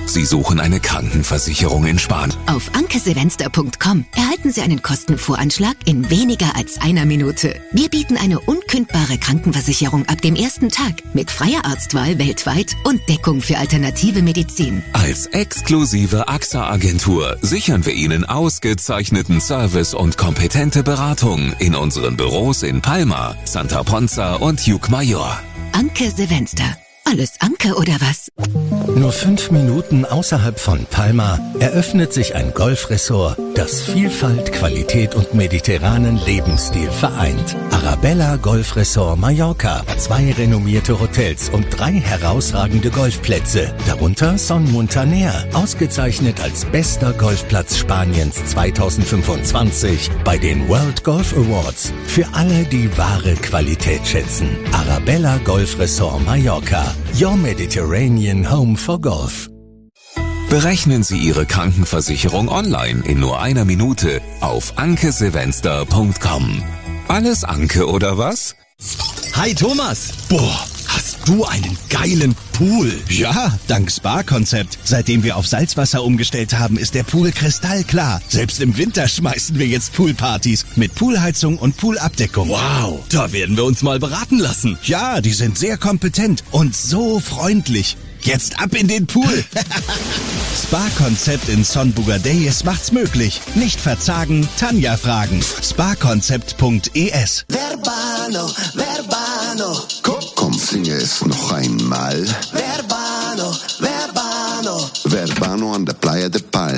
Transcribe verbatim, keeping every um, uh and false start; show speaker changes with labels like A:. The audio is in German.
A: Sie suchen eine Krankenversicherung in Spanien.
B: Auf anke silvester punkt com erhalten Sie einen Kostenvoranschlag in weniger als einer Minute. Wir bieten eine unkündbare Krankenversicherung ab dem ersten Tag mit freier Arztwahl weltweit und Deckung für alternative Medizin.
A: Als exklusive A X A-Agentur sichern wir Ihnen ausgezeichneten Service und kompetente Beratung in unseren Büros in Palma, Santa Ponza und Llucmajor.
B: Anke Silvester. Alles Anke oder was?
C: Nur fünf Minuten außerhalb von Palma eröffnet sich ein Golfresort, das Vielfalt, Qualität und mediterranen Lebensstil vereint. Arabella Golf Resort Mallorca. Zwei renommierte Hotels und drei herausragende Golfplätze. Darunter Son Muntaner, ausgezeichnet als bester Golfplatz Spaniens zweitausendfünfundzwanzig bei den World Golf Awards. Für alle, die wahre Qualität schätzen. Arabella Golf Resort Mallorca. Your Mediterranean Home for Golf.
A: Berechnen Sie Ihre Krankenversicherung online in nur einer Minute auf anke silvester punkt com. Alles Anke oder was?
D: Hi Thomas! Boah, hast du einen geilen Pool? Ja, dank Spa-Konzept. Seitdem wir auf Salzwasser umgestellt haben, ist der Pool kristallklar. Selbst im Winter schmeißen wir jetzt Poolpartys mit Poolheizung und Poolabdeckung. Wow, da werden wir uns mal beraten lassen. Ja, die sind sehr kompetent und so freundlich. Jetzt ab in den Pool! Spa-Konzept in Son Bugadeyes macht's möglich. Nicht verzagen, Tanja fragen. spa konzept punkt e s.
E: Verbano, Verbano.
F: Komm, komm, singe es noch einmal.
E: Verbano, Verbano.
F: Verbano an der Playa de Palma.